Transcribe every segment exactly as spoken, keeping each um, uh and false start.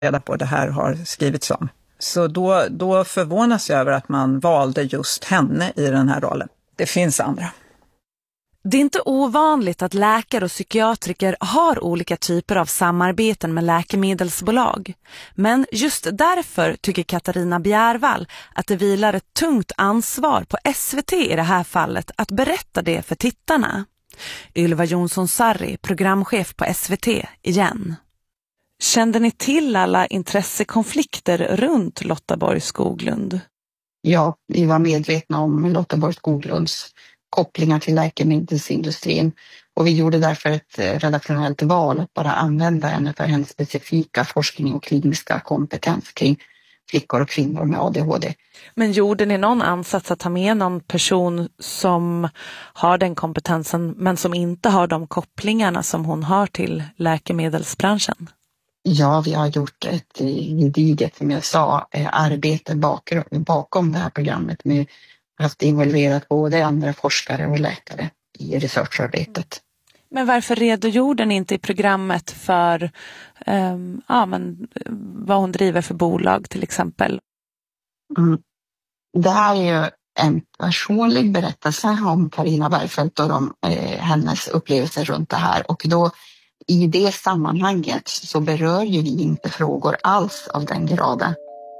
reda på det här har skrivits om. Så då, då förvånas jag över att man valde just henne i den här rollen. Det finns andra. Det är inte ovanligt att läkare och psykiatriker har olika typer av samarbeten med läkemedelsbolag. Men just därför tycker Katarina Bjärvall att det vilar ett tungt ansvar på S V T i det här fallet att berätta det för tittarna. Ylva Jonsson-Sarri, programchef på S V T, igen. Kände ni till alla intressekonflikter runt Lotta Borg Skoglund? Ja, vi var medvetna om Lotta Borg Skoglunds kopplingar till läkemedelsindustrin och vi gjorde därför ett redaktionellt val att bara använda henne för hennes specifika forskning och kliniska kompetens kring flickor och kvinnor med A D H D. Men gjorde ni någon ansats att ta med någon person som har den kompetensen men som inte har de kopplingarna som hon har till läkemedelsbranschen? Ja, vi har gjort ett gediget, som jag sa, arbete bakom det här programmet. Vi har haft involverat både andra forskare och läkare i researcharbetet. Men varför redogjorde ni inte i programmet för um, ja, men, vad hon driver för bolag till exempel? Mm. Det här är ju en personlig berättelse om Carina Bergfeldt och de, eh, hennes upplevelser runt det här. Och då i det sammanhanget så berör ju vi inte frågor alls av den graden.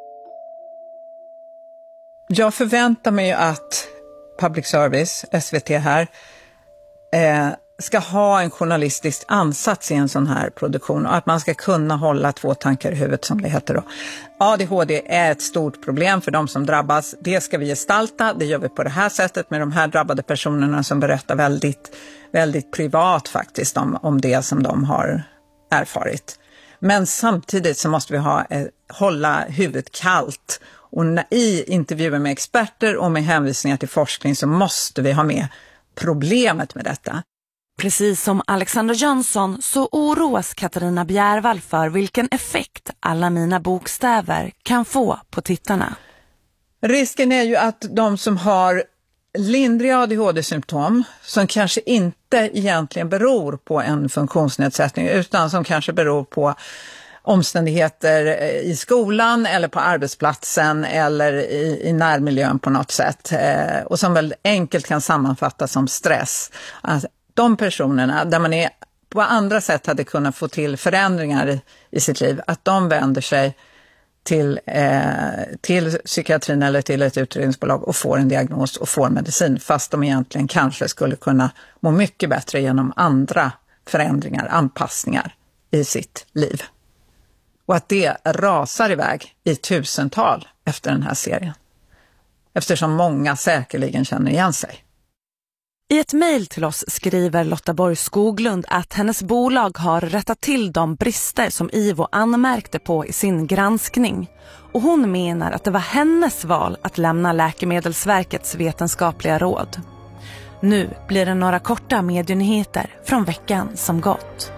Jag förväntar mig att public service, S V T här, eh, ska ha en journalistisk ansats i en sån här produktion och att man ska kunna hålla två tankar i huvudet, som det heter då. A D H D är ett stort problem för de som drabbas. Det ska vi gestalta. Det gör vi på det här sättet med de här drabbade personerna som berättar väldigt, väldigt privat faktiskt om, om det som de har erfarit. Men samtidigt så måste vi ha, eh, hålla huvudet kallt. Och i intervjuer med experter och med hänvisningar till forskning så måste vi ha med problemet med detta. Precis som Alexandra Jönsson så oroas Katarina Bjärvall för vilken effekt alla mina bokstäver kan få på tittarna. Risken är ju att de som har lindriga A D H D-symptom som kanske inte egentligen beror på en funktionsnedsättning utan som kanske beror på omständigheter i skolan eller på arbetsplatsen eller i, i närmiljön på något sätt eh, och som väl enkelt kan sammanfattas som stress. Alltså, de personerna där man är, på andra sätt hade kunnat få till förändringar i, i sitt liv, att de vänder sig till, eh, till psykiatrin eller till ett utredningsbolag och får en diagnos och får medicin, fast de egentligen kanske skulle kunna må mycket bättre genom andra förändringar, anpassningar i sitt liv. Och att det rasar iväg i tusental efter den här serien. Eftersom många säkerligen känner igen sig. I ett mejl till oss skriver Lotta Borg Skoglund att hennes bolag har rättat till de brister som IVO anmärkte på i sin granskning. Och hon menar att det var hennes val att lämna Läkemedelsverkets vetenskapliga råd. Nu blir det några korta medienyheter från veckan som gått.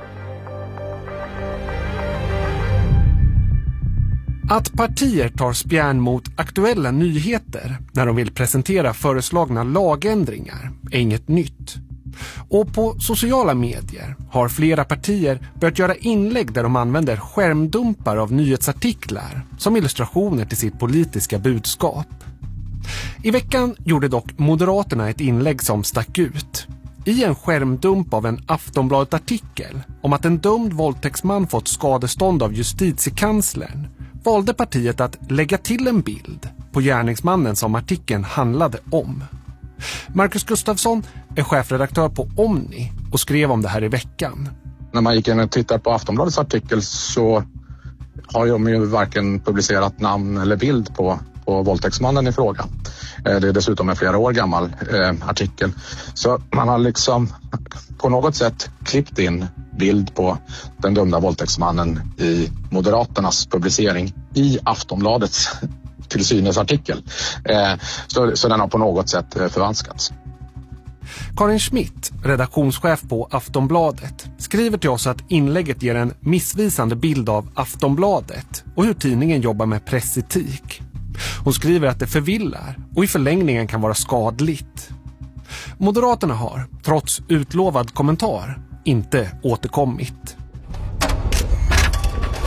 Att partier tar spjärn mot aktuella nyheter när de vill presentera föreslagna lagändringar är inget nytt. Och på sociala medier har flera partier börjat göra inlägg där de använder skärmdumpar av nyhetsartiklar som illustrationer till sitt politiska budskap. I veckan gjorde dock Moderaterna ett inlägg som stack ut. I en skärmdump av en Aftonbladet-artikel om att en dömd våldtäktsman fått skadestånd av justitiekanslern valde partiet att lägga till en bild på gärningsmannen som artikeln handlade om. Marcus Gustafsson är chefredaktör på Omni och skrev om det här i veckan. När man gick in och tittade på Aftonbladets artikel så har de ju varken publicerat namn eller bild på, på våldtäktsmannen i fråga. Det är dessutom en flera år gammal eh, artikel. Så man har liksom på något sätt klippt in bild på den dömda våldtäktsmannen i Moderaternas publicering i Aftonbladets till synes artikel. Eh, så, så den har på något sätt förvanskats. Karin Schmidt, redaktionschef på Aftonbladet, skriver till oss att inlägget ger en missvisande bild av Aftonbladet och hur tidningen jobbar med pressetik. Hon skriver att det förvillar och i förlängningen kan vara skadligt. Moderaterna har, trots utlovad kommentar, inte återkommit.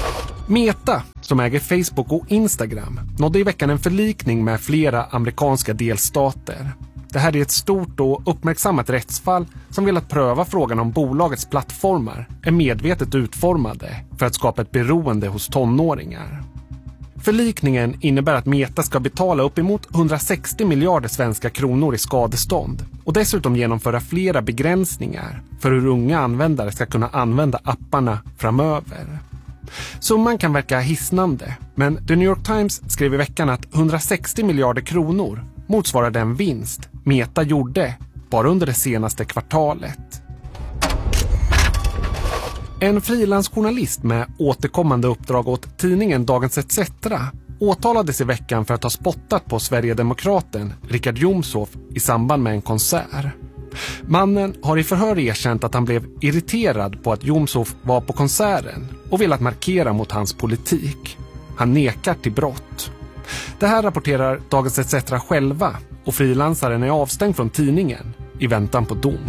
Meta, som äger Facebook och Instagram, nådde i veckan en förlikning med flera amerikanska delstater. Det här är ett stort och uppmärksammat rättsfall som vill att pröva frågan om bolagets plattformar är medvetet utformade för att skapa ett beroende hos tonåringar. Förlikningen innebär att Meta ska betala uppemot hundrasextio miljarder svenska kronor i skadestånd och dessutom genomföra flera begränsningar för hur unga användare ska kunna använda apparna framöver. Summan kan verka hisnande, men The New York Times skrev i veckan att hundrasextio miljarder kronor motsvarar den vinst Meta gjorde bara under det senaste kvartalet. En frilansjournalist med återkommande uppdrag åt tidningen Dagens et cetera åtalades i veckan för att ha spottat på Sverigedemokraten Richard Jomshof i samband med en konsert. Mannen har i förhör erkänt att han blev irriterad på att Jomshof var på konserten och velat markera mot hans politik. Han nekar till brott. Det här rapporterar Dagens et cetera själva och frilansaren är avstängd från tidningen i väntan på dom.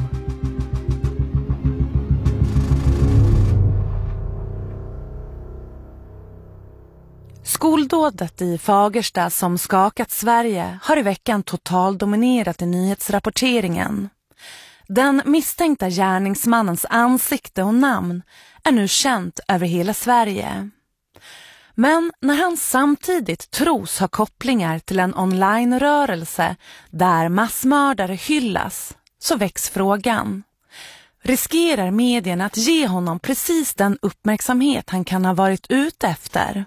Skoldådet i Fagersta som skakat Sverige har i veckan totaldominerat i nyhetsrapporteringen. Den misstänkta gärningsmannens ansikte och namn är nu känt över hela Sverige. Men när han samtidigt tros ha kopplingar till en online-rörelse där massmördare hyllas, så väcks frågan. Riskerar medierna att ge honom precis den uppmärksamhet han kan ha varit ute efter?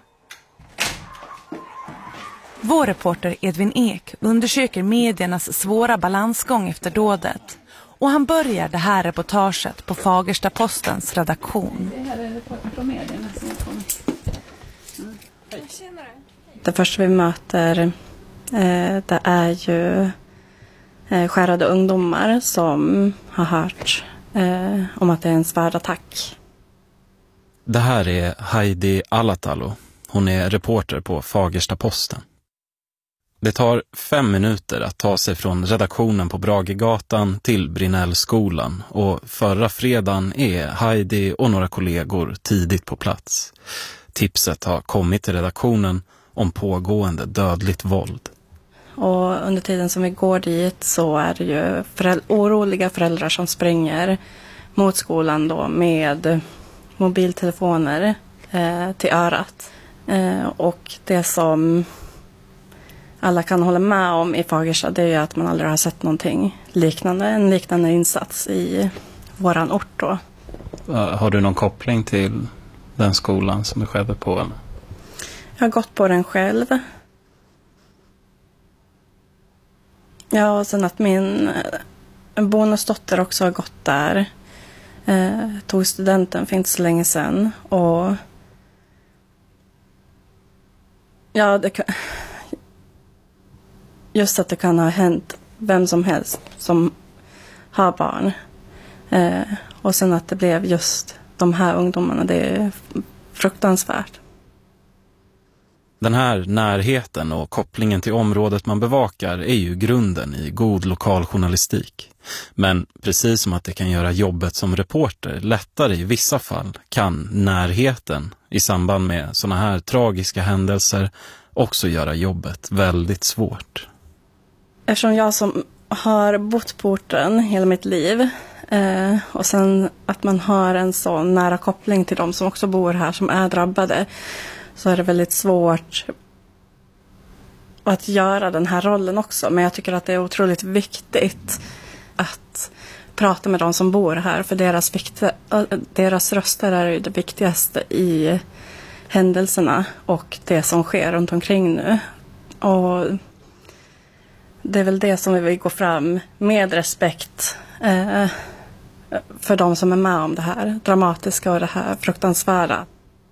Vår reporter Edvin Ek undersöker mediernas svåra balansgång efter dådet. Och han börjar det här reportaget på Fagersta Postens redaktion. Det här är reporter från medierna som har kommit. Mm. Det första vi möter eh, det är ju eh, skärrade ungdomar som har hört eh, om att det är en svärd attack. Det här är Heidi Alatalo. Hon är reporter på Fagersta Posten. Det tar fem minuter att ta sig från redaktionen på Bragegatan till Brinellskolan och förra fredagen är Heidi och några kollegor tidigt på plats. Tipset har kommit till redaktionen om pågående dödligt våld. Och under tiden som vi går dit så är det ju föräld- oroliga föräldrar som springer mot skolan då med mobiltelefoner eh, till örat. Eh, och det som alla kan hålla med om i Fagersta, det är ju att man aldrig har sett någonting liknande, en liknande insats i våran ort då. Har du någon koppling till den skolan som du skedde på? Eller? Jag har gått på den själv. Ja, och sen att min bonusdotter också har gått där. Eh, tog studenten för inte så länge sedan. Och ja, det kan... Just att det kan ha hänt vem som helst som har barn. Eh, och sen att det blev just de här ungdomarna, det är fruktansvärt. Den här närheten och kopplingen till området man bevakar är ju grunden i god lokaljournalistik. Men precis som att det kan göra jobbet som reporter lättare i vissa fall kan närheten i samband med såna här tragiska händelser också göra jobbet väldigt svårt. Eftersom jag som har bott på orten hela mitt liv eh, och sen att man har en så nära koppling till de som också bor här som är drabbade, så är det väldigt svårt att göra den här rollen också. Men jag tycker att det är otroligt viktigt att prata med de som bor här, för deras, vikti- deras röster är ju det viktigaste i händelserna och det som sker runt omkring nu. Och det är väl det som vi vill gå fram med respekt eh, för de som är med om det här dramatiska och det här fruktansvärda.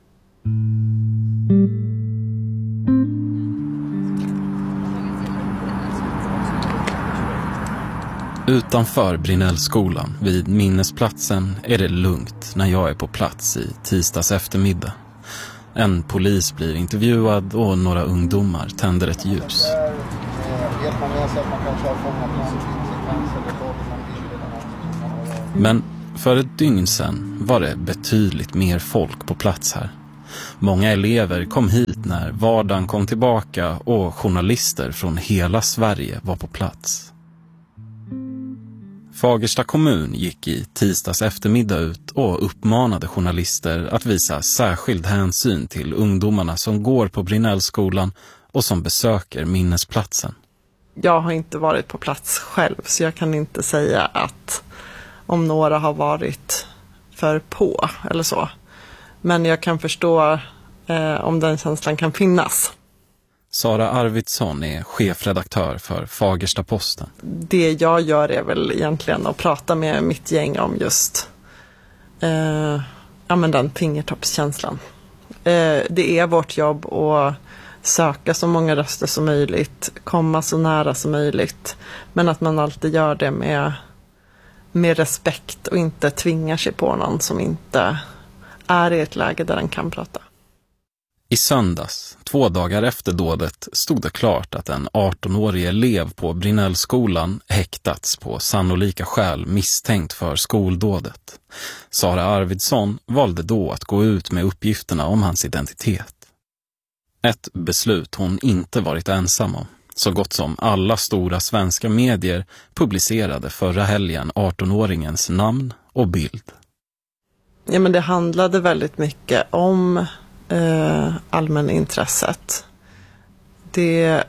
Utanför Brinellskolan vid minnesplatsen är det lugnt när jag är på plats i tisdags eftermiddag. En polis blir intervjuad och några ungdomar tänder ett ljus. Men för ett dygn sedan var det betydligt mer folk på plats här. Många elever kom hit när vardagen kom tillbaka och journalister från hela Sverige var på plats. Fagersta kommun gick i tisdags eftermiddag ut och uppmanade journalister att visa särskild hänsyn till ungdomarna som går på Brinellskolan och som besöker minnesplatsen. Jag har inte varit på plats själv, så jag kan inte säga att om några har varit för på eller så. Men jag kan förstå eh, om den känslan kan finnas. Sara Arvidsson är chefredaktör för Fagersta-Posten. Det jag gör är väl egentligen att prata med mitt gäng om just eh, ja, men den fingertoppskänslan. Eh, det är vårt jobb att söka så många röster som möjligt, komma så nära som möjligt. Men att man alltid gör det med, med respekt och inte tvingar sig på någon som inte är i ett läge där den kan prata. I söndags, två dagar efter dådet, stod det klart att en arton-årig elev på Brinellskolan häktats på sannolika skäl misstänkt för skoldådet. Sara Arvidsson valde då att gå ut med uppgifterna om hans identitet. Ett beslut hon inte varit ensam om. Så gott som alla stora svenska medier publicerade förra helgen arton-åringens namn och bild. Ja, men det handlade väldigt mycket om eh, allmänintresset. Det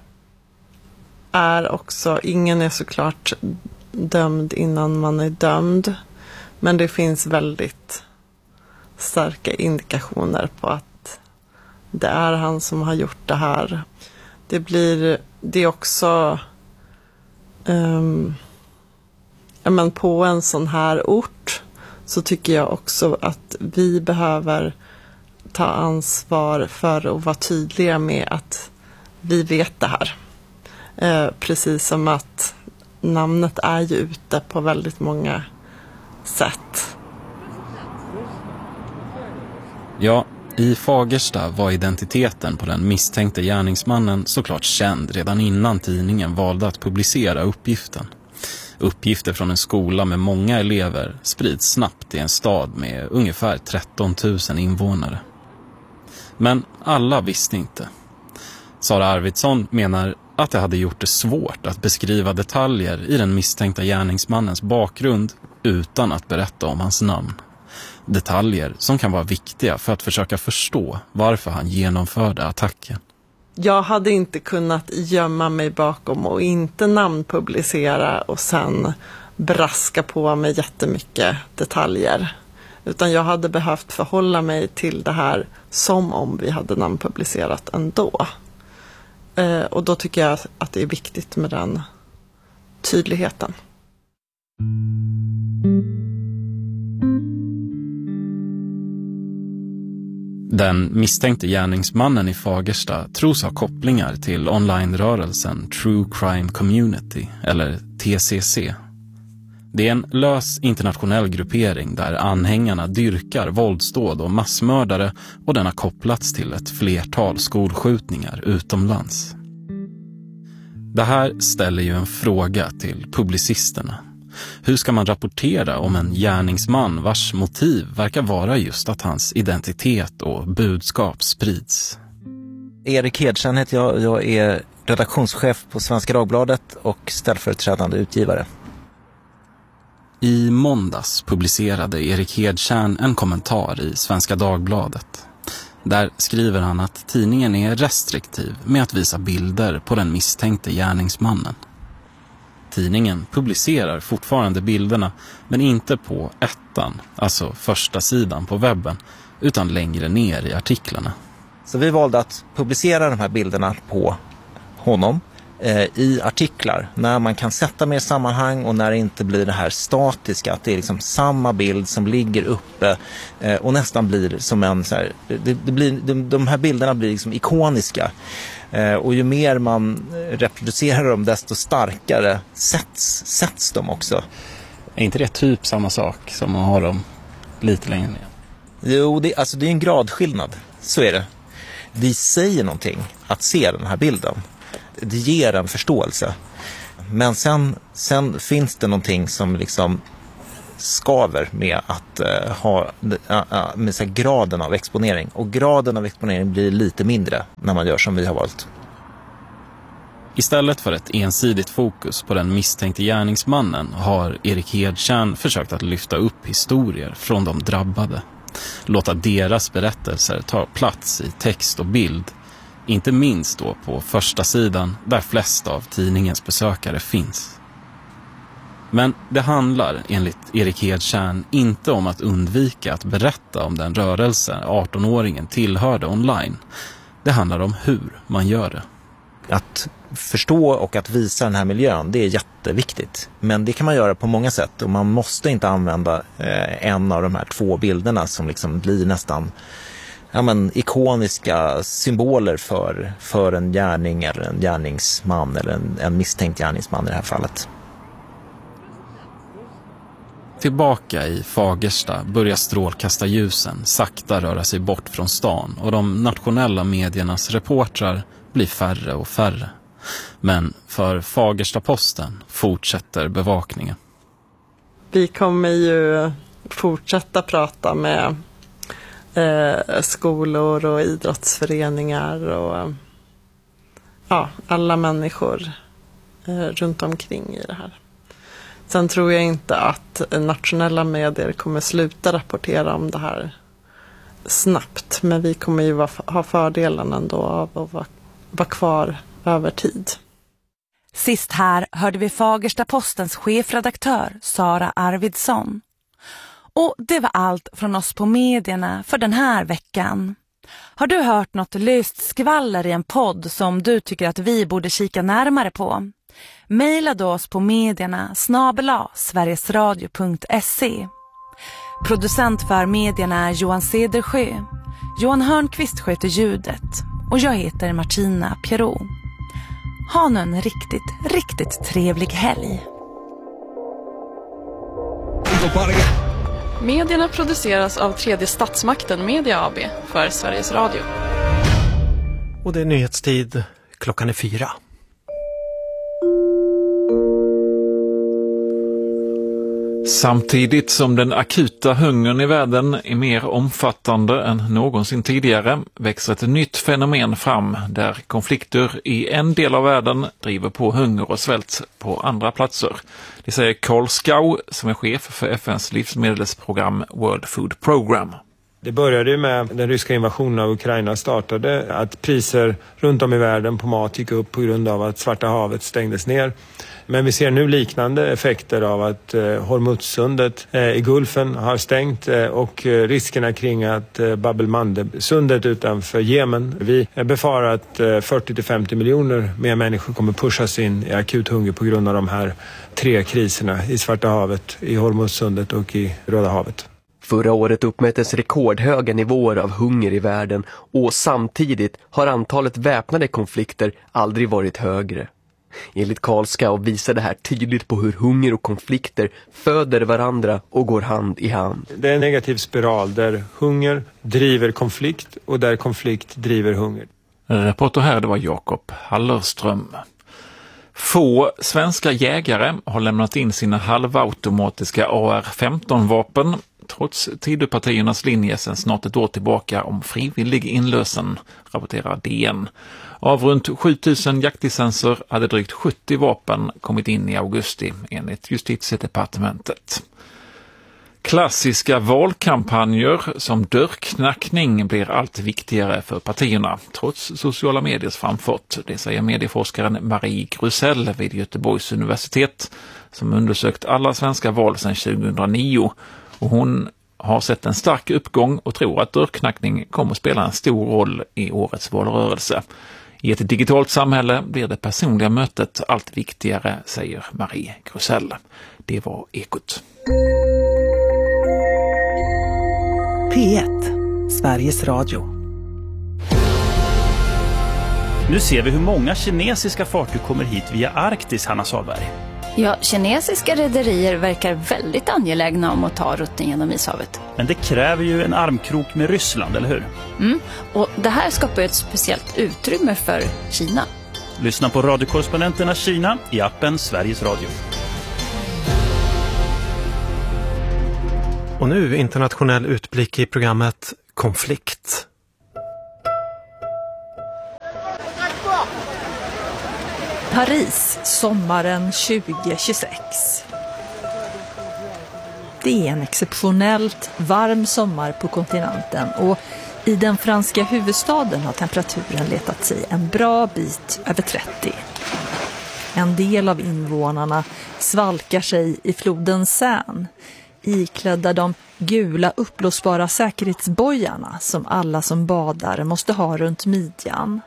är också, ingen är såklart dömd innan man är dömd. Men det finns väldigt starka indikationer på att det är han som har gjort det här. Det blir, det är också um, ja, men på en sån här ort så tycker jag också att vi behöver ta ansvar för att vara tydliga med att vi vet det här. Eh, precis som att namnet är ju ute på väldigt många sätt. Ja, i Fagersta var identiteten på den misstänkte gärningsmannen såklart känd redan innan tidningen valde att publicera uppgiften. Uppgifter från en skola med många elever sprids snabbt i en stad med ungefär tretton tusen invånare. Men alla visste inte. Sara Arvidsson menar att det hade gjort det svårt att beskriva detaljer i den misstänkta gärningsmannens bakgrund utan att berätta om hans namn. Detaljer som kan vara viktiga för att försöka förstå varför han genomförde attacken. Jag hade inte kunnat gömma mig bakom och inte namnpublicera och sen braska på med jättemycket detaljer. Utan jag hade behövt förhålla mig till det här som om vi hade namnpublicerat ändå. Eh, och då tycker jag att det är viktigt med den tydligheten. Den misstänkte gärningsmannen i Fagersta tros ha kopplingar till onlinerörelsen True Crime Community, eller T C C. Det är en lös internationell gruppering där anhängarna dyrkar våldsdåd och massmördare, och den har kopplats till ett flertal skolskjutningar utomlands. Det här ställer ju en fråga till publicisterna. Hur ska man rapportera om en gärningsman vars motiv verkar vara just att hans identitet och budskap sprids? Erik Hedtjärn heter jag. Jag är redaktionschef på Svenska Dagbladet och ställföreträdande utgivare. I måndags publicerade Erik Hedtjärn en kommentar i Svenska Dagbladet. Där skriver han att tidningen är restriktiv med att visa bilder på den misstänkte gärningsmannen. Tidningen publicerar fortfarande bilderna, men inte på ettan, alltså första sidan på webben, utan längre ner i artiklarna. Så vi valde att publicera de här bilderna på honom eh, i artiklar, när man kan sätta mer sammanhang och när det inte blir det här statiska, att det är liksom samma bild som ligger uppe eh, och nästan blir som en så här, det, det blir, de, de här bilderna blir liksom ikoniska. Eh, och ju mer man reproducerar dem, desto starkare sätts, sätts de också. Är inte det typ samma sak som att ha dem lite längre ner? Jo, det, alltså det är en gradskillnad. Så är det. Det säger någonting att se den här bilden. Det ger en förståelse. Men sen, sen finns det någonting som liksom skaver med att uh, ha uh, med så här, graden av exponering. Och graden av exponering blir lite mindre när man gör som vi har valt. Istället för ett ensidigt fokus på den misstänkte gärningsmannen har Erik Hedtjärn försökt att lyfta upp historier från de drabbade. Låta deras berättelser ta plats i text och bild. Inte minst då på första sidan där flest av tidningens besökare finns. Men det handlar enligt Erik Hedtjärn inte om att undvika att berätta om den rörelse arton-åringen tillhörde online. Det handlar om hur man gör det. Att förstå och att visa den här miljön, det är jätteviktigt. Men det kan man göra på många sätt och man måste inte använda eh, en av de här två bilderna som liksom blir nästan ja, men, ikoniska symboler för, för en gärning eller en gärningsman eller en, en misstänkt gärningsman i det här fallet. Tillbaka i Fagersta börjar strålkastarljusen sakta röra sig bort från stan och de nationella mediernas reportrar blir färre och färre. Men för Fagersta-Posten fortsätter bevakningen. Vi kommer ju fortsätta prata med eh, skolor och idrottsföreningar och ja, alla människor eh, runt omkring i det här. Sen tror jag inte att nationella medier kommer sluta rapportera om det här snabbt. Men vi kommer ju ha fördelen ändå av att vara, vara kvar över tid. Sist här hörde vi Fagersta-Postens chefredaktör Sara Arvidsson. Och det var allt från oss på medierna för den här veckan. Har du hört något löst skvaller i en podd som du tycker att vi borde kika närmare på? Maila då oss på medierna snabel-a sverigesradio punkt se. Producent för medierna är Johan Cedersjö. Johan Hörnqvist sköter ljudet. Och jag heter Martina Pierrot. Ha nu en riktigt, riktigt trevlig helg. Medierna produceras av Tredje Statsmakten Media A B för Sveriges Radio. Och det är nyhetstid. Klockan är fyra. Samtidigt som den akuta hungern i världen är mer omfattande än någonsin tidigare växer ett nytt fenomen fram där konflikter i en del av världen driver på hunger och svält på andra platser. Det säger Carl Skau som är chef för F N:s livsmedelsprogram World Food Program. Det började med den ryska invasionen av Ukraina startade att priser runt om i världen på mat gick upp på grund av att Svarta havet stängdes ner. Men vi ser nu liknande effekter av att eh, Hormuzsundet eh, i Gulfen har stängt eh, och eh, riskerna kring att eh, Bab el-Mandeb-sundet utanför Jemen. Vi eh, befarar att eh, fyrtio till femtio miljoner mer människor kommer pushas in i akut hunger på grund av de här tre kriserna i Svarta havet, i Hormuzsundet och i Röda havet. Förra året uppmättes rekordhöga nivåer av hunger i världen och samtidigt har antalet väpnade konflikter aldrig varit högre. Enligt Carl Skau visar det här tydligt på hur hunger och konflikter föder varandra och går hand i hand. Det är en negativ spiral där hunger driver konflikt och där konflikt driver hunger. Reporter här, det var Jakob Hallerström. Få svenska jägare har lämnat in sina halvautomatiska A R femton-vapen trots Tidöpartiernas linje sedan snart ett år tillbaka om frivillig inlösen, rapporterar D N. Av runt sjutusen jaktlicenser hade drygt sjuttio vapen kommit in i augusti enligt Justitiedepartementet. Klassiska valkampanjer som dörrknackning blir allt viktigare för partierna, trots sociala mediers framfart. Det säger medieforskaren Marie Grusell vid Göteborgs universitet som undersökt alla svenska val sedan tjugohundranio. Och hon har sett en stark uppgång och tror att dörrknackning kommer att spela en stor roll i årets valrörelse. I ett digitalt samhälle blir det personliga mötet allt viktigare, säger Marie Grusell. Det var Ekot. P ett, Sveriges Radio. Nu ser vi hur många kinesiska fartyg kommer hit via Arktis, Hanna Salberg. Ja, kinesiska rederier verkar väldigt angelägna om att ta rutten genom ishavet. Men det kräver ju en armkrok med Ryssland, eller hur? Mm, och det här skapar ett speciellt utrymme för Kina. Lyssna på radiokorrespondenterna Kina i appen Sveriges Radio. Och nu internationell utblick i programmet Konflikt. Paris, sommaren tjugo tjugosex. Det är en exceptionellt varm sommar på kontinenten och i den franska huvudstaden har temperaturen letat sig en bra bit över trettio. En del av invånarna svalkar sig i floden Seine, iklädda de gula uppblåsbara säkerhetsbojarna som alla som badar måste ha runt midjan.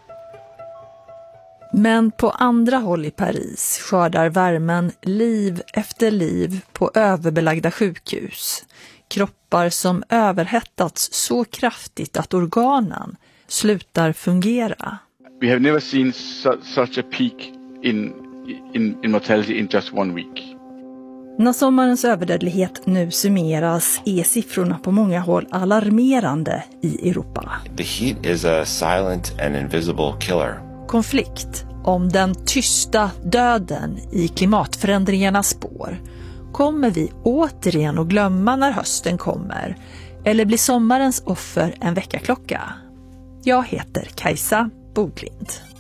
Men på andra håll i Paris skördar värmen liv efter liv på överbelagda sjukhus. Kroppar som överhettats så kraftigt att organen slutar fungera. We have never seen su- such a peak in, in, in mortality in just one week. När sommarens överdödlighet nu summeras är siffrorna på många håll alarmerande i Europa. The heat is a silent and invisible killer. Konflikt om den tysta döden i klimatförändringarnas spår. Kommer vi återigen att glömma när hösten kommer? Eller blir sommarens offer en väckarklocka? Jag heter Kajsa Bodlind.